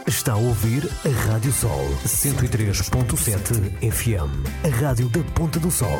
Está a ouvir a Rádio Sol 103.7 FM, a rádio da Ponta do Sol.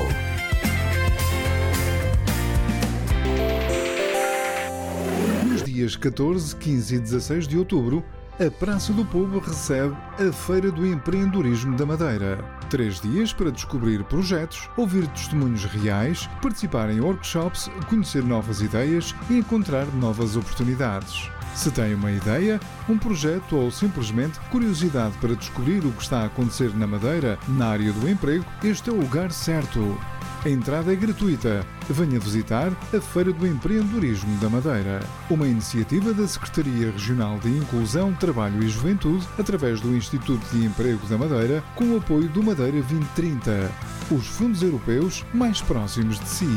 Nos dias 14, 15 e 16 de outubro, a Praça do Povo recebe a Feira do Empreendedorismo da Madeira. 3 dias para descobrir projetos, ouvir testemunhos reais, participar em workshops, conhecer novas ideias e encontrar novas oportunidades. Se tem uma ideia, um projeto ou simplesmente curiosidade para descobrir o que está a acontecer na Madeira, na área do emprego, este é o lugar certo. A entrada é gratuita. Venha visitar a Feira do Empreendedorismo da Madeira, uma iniciativa da Secretaria Regional de Inclusão, Trabalho e Juventude, através do Instituto de Emprego da Madeira, com o apoio do Madeira 2030, os fundos europeus mais próximos de si.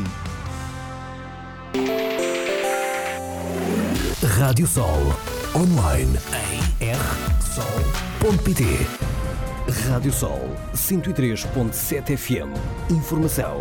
Rádio Sol, online em rsol.pt. Rádio Sol 103.7 FM. Informação.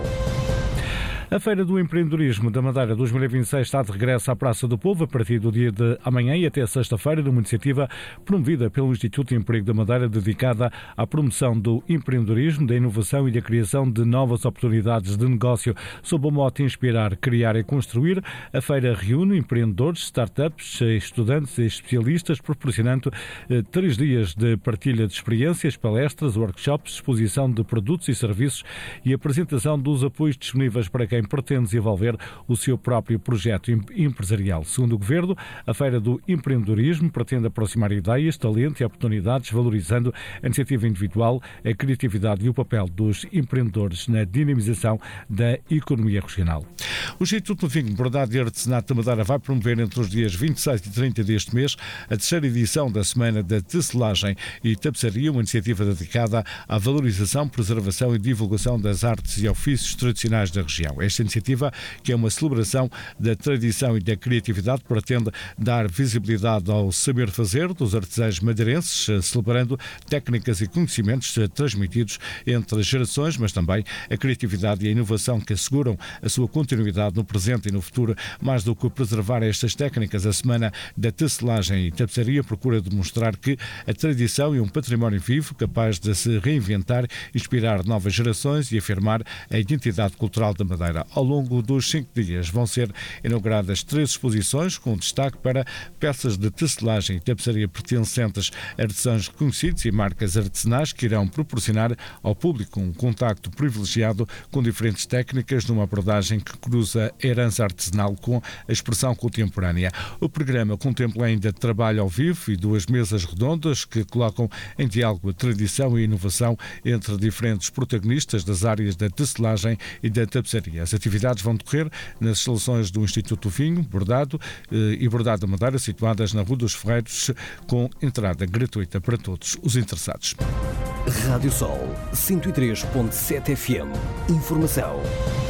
A Feira do Empreendedorismo da Madeira 2026 está de regresso à Praça do Povo a partir do dia de amanhã e até sexta-feira, numa iniciativa promovida pelo Instituto de Emprego da Madeira, dedicada à promoção do empreendedorismo, da inovação e da criação de novas oportunidades de negócio. Sob o mote Inspirar, Criar e Construir, a feira reúne empreendedores, startups, estudantes e especialistas, proporcionando 3 dias de partilha de experiências, palestras, workshops, exposição de produtos e serviços e apresentação dos apoios disponíveis para quem pretende desenvolver o seu próprio projeto empresarial. Segundo o Governo, a Feira do Empreendedorismo pretende aproximar ideias, talento e oportunidades, valorizando a iniciativa individual, a criatividade e o papel dos empreendedores na dinamização da economia regional. O Instituto do Vinho, Bordado e Artesanato da Madeira vai promover entre os dias 26 e 30 deste mês a terceira edição da Semana da Tecelagem e Tapeçaria, uma iniciativa dedicada à valorização, preservação e divulgação das artes e ofícios tradicionais da região. Esta iniciativa, que é uma celebração da tradição e da criatividade, pretende dar visibilidade ao saber fazer dos artesãos madeirenses, celebrando técnicas e conhecimentos transmitidos entre gerações, mas também a criatividade e a inovação que asseguram a sua continuidade no presente e no futuro. Mais do que preservar estas técnicas, a Semana da Tecelagem e Tapeçaria procura demonstrar que a tradição é um património vivo capaz de se reinventar, inspirar novas gerações e afirmar a identidade cultural da Madeira. Ao longo dos 5 dias vão ser inauguradas 3 exposições, com destaque para peças de tecelagem e tapeçaria pertencentes a artesãos reconhecidos e marcas artesanais que irão proporcionar ao público um contacto privilegiado com diferentes técnicas numa abordagem que cruza a herança artesanal com a expressão contemporânea. O programa contempla ainda trabalho ao vivo e 2 mesas redondas que colocam em diálogo a tradição e a inovação entre diferentes protagonistas das áreas da tecelagem e da tapeçaria. As atividades vão decorrer nas instalações do Instituto do Vinho, Bordado e Bordado da Madeira, situadas na Rua dos Ferreiros, com entrada gratuita para todos os interessados. Rádio Sol 103.7 FM. Informação.